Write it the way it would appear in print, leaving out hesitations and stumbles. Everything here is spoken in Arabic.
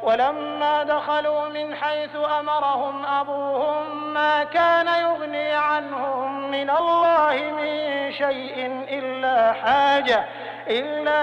ولما دخلوا من حيث أمرهم أبوهم ما كان يغني عنهم من الله من شيء إلا